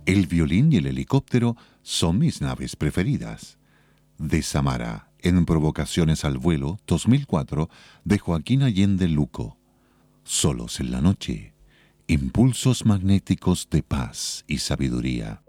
El violín y el helicóptero son mis naves preferidas. De Samara, en Provocaciones al Vuelo, 2004, de Joaquín Allende Luco. Solos en la noche. Impulsos magnéticos de paz y sabiduría.